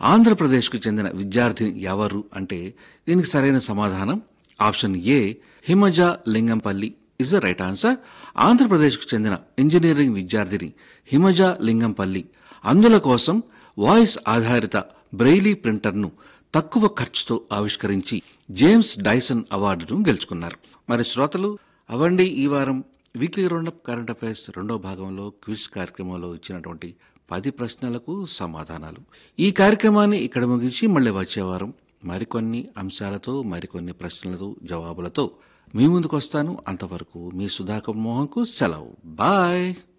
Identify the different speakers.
Speaker 1: ఆంధ్రప్రదేశ్కు చెందిన విద్యార్థిని ఎవరు అంటే దీనికి సరైన సమాధానం option A Himaja Lingampalli is the right answer. ఆంధ్రప్రదేశ్కు చెందిన ఇంజనీరింగ్ విద్యార్థిని హిమజ లింగంపల్లి అందుల కోసం వాయిస్ ఆధారిత బ్రెయిలీ ప్రింటర్ను తక్కువ ఖర్చుతో ఆవిష్కరించి జేమ్స్ డైసన్ అవార్డును గెలుచుకున్నారు. మరి శ్రోతలు అవండి ఈ వారం వీక్లీ రౌండప్ కరెంట్ అఫైర్స్ రెండో భాగంలో క్విజ్ కార్యక్రమంలో ఇచ్చినటువంటి 10 ప్రశ్నలకు సమాధానాలు. ఈ కార్యక్రమాన్ని ఇక్కడ ముగించి మళ్ళీ వచ్చే వారం మరికొన్ని అంశాలతో మరికొన్ని ప్రశ్నలతో జవాబులతో మీ ముందుకు వస్తాను. అంతవరకు మీ సుధాకర్ మోహన్కు సెలవు. బాయ్.